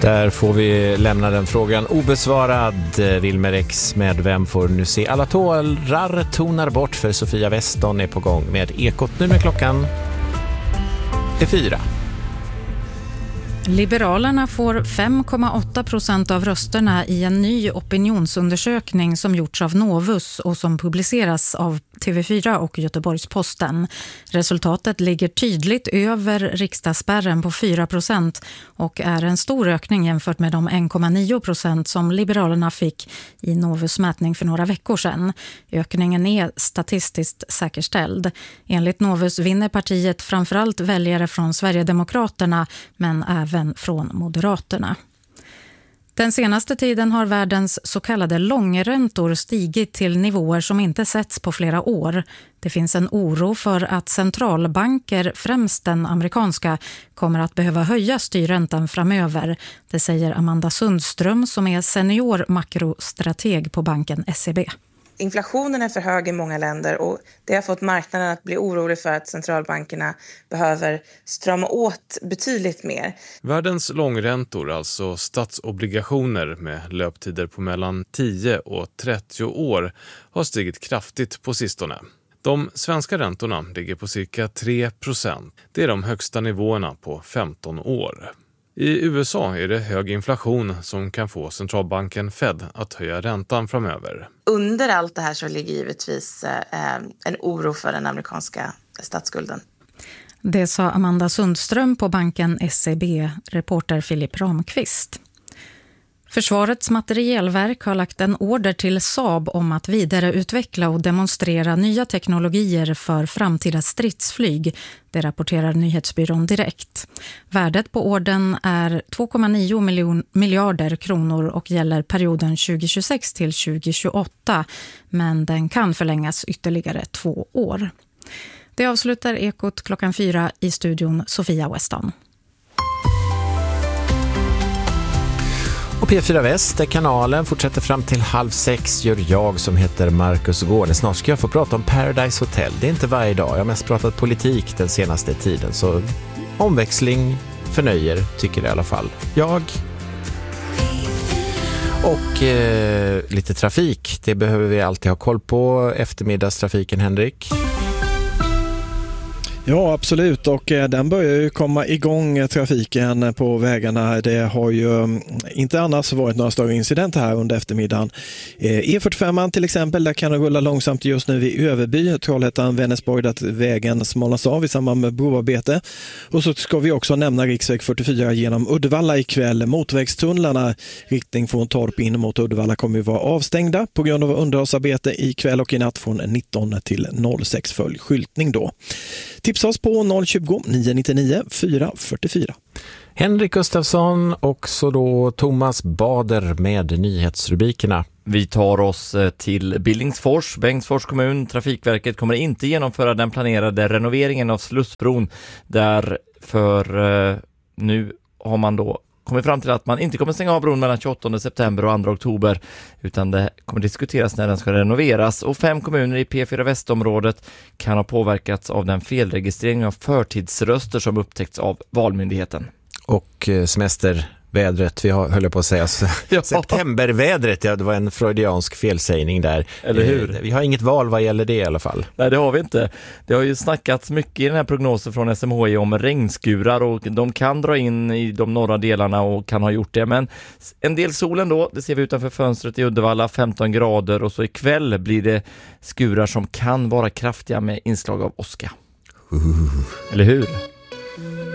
Där får vi lämna den frågan obesvarad. Wilmer X med Vem får nu se alla tårar tonar bort, för Sofia Weston är på gång med Ekot. Nu med klockan är 4. Liberalerna får 5,8% av rösterna i en ny opinionsundersökning som gjorts av Novus och som publiceras av TV4 och Göteborgs-Posten. Resultatet ligger tydligt över riksdagsspärren på 4% och är en stor ökning jämfört med de 1,9% som Liberalerna fick i Novus mätning för några veckor sedan. Ökningen är statistiskt säkerställd. Enligt Novus vinner partiet framförallt väljare från Sverigedemokraterna, men även från Moderaterna. Den senaste tiden har världens så kallade långräntor stigit till nivåer som inte setts på flera år. Det finns en oro för att centralbanker, främst den amerikanska, kommer att behöva höja styrräntan framöver. Det säger Amanda Sundström som är senior makrostrateg på banken SEB. Inflationen är för hög i många länder och det har fått marknaden att bli orolig för att centralbankerna behöver strama åt betydligt mer. Världens långräntor, alltså statsobligationer med löptider på mellan 10 och 30 år, har stigit kraftigt på sistone. De svenska räntorna ligger på cirka 3%. Det är de högsta nivåerna på 15 år. I USA är det hög inflation som kan få centralbanken Fed att höja räntan framöver. Under allt det här så ligger givetvis en oro för den amerikanska statsskulden. Det sa Amanda Sundström på banken SEB, reporter Filip Ramqvist. Försvarets materielverk har lagt en order till Saab om att vidareutveckla och demonstrera nya teknologier för framtida stridsflyg. Det rapporterar nyhetsbyrån Direkt. Värdet på ordern är 2,9 miljarder kronor och gäller perioden 2026 till 2028. Men den kan förlängas ytterligare 2 år. Det avslutar Ekot klockan 4 i studion Sofia Weston. Och P4 Väst, där kanalen fortsätter fram till 5:30, gör jag som heter Marcus Gård. Snart ska jag få prata om Paradise Hotel. Det är inte varje dag. Jag har mest pratat politik den senaste tiden. Så omväxling förnöjer, tycker jag i alla fall. Jag. Och lite trafik. Det behöver vi alltid ha koll på. Eftermiddagstrafiken, Henrik. Ja, absolut, och den börjar ju komma igång, trafiken på vägarna. Det har ju inte annars varit några större incidenter här under eftermiddagen. E45 till exempel, där kan det rulla långsamt just nu vid Överby, Trollhättan, Vänersborg, där vägen smalnas av i samband med broarbete. Och så ska vi också nämna riksväg 44 genom Uddevalla ikväll. Motorvägstunnlarna riktning från Torp in mot Uddevalla kommer ju vara avstängda på grund av underhållsarbete ikväll och i natt från 19 till 06, följ skyltning då. Tipsa oss på 020 999 444. Henrik Gustafsson och så då Thomas Bader med nyhetsrubrikerna. Vi tar oss till Billingsfors. Bengtsfors kommun, Trafikverket kommer inte genomföra den planerade renoveringen av Slussbron. Därför nu har man då kommit fram till att man inte kommer stänga av bron mellan 28 september och 2 oktober, utan det kommer diskuteras när den ska renoveras. Och 5 kommuner i P4 Västområdet kan ha påverkats av den felregistrering av förtidsröster som upptäckts av Valmyndigheten. Och semestervädret, vi höll på att säga septembervädret, det var en freudiansk felsägning där. Eller hur? Vi har inget val vad gäller det i alla fall. Nej, det har vi inte. Det har ju snackats mycket i den här prognosen från SMHI om regnskurar, och de kan dra in i de norra delarna och kan ha gjort det. Men en del solen då, det ser vi utanför fönstret i Uddevalla, 15 grader, och så ikväll blir det skurar som kan vara kraftiga med inslag av åska. Eller hur?